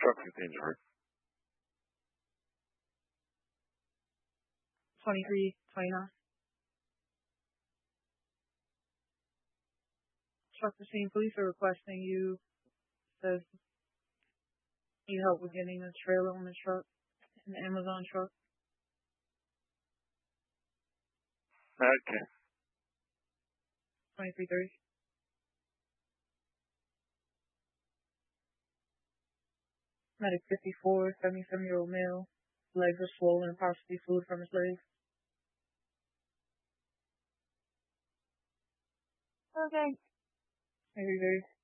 Truck contains her. 2329. Truck machine police are requesting you. Says need help with getting a trailer on the truck, an Amazon truck. Okay. 2330. Medic 54, 77-year-old male. Legs are swollen and possibly fluid from his legs. Okay. 2330.